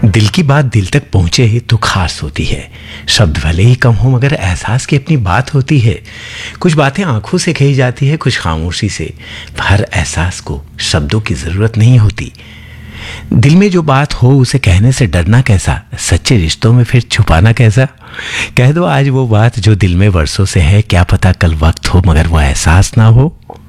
दिल की बात दिल तक पहुंचे तो खास होती है। शब्द भले ही कम हो मगर एहसास की अपनी बात होती है। कुछ बातें आंखों से कही जाती है, कुछ खामोशी से। हर एहसास को शब्दों की जरूरत नहीं होती। दिल में जो बात हो उसे कहने से डरना कैसा, सच्चे रिश्तों में फिर छुपाना कैसा। कह दो आज वो बात जो दिल में वर्षों से है, क्या पता कल वक्त हो मगर वो एहसास ना हो।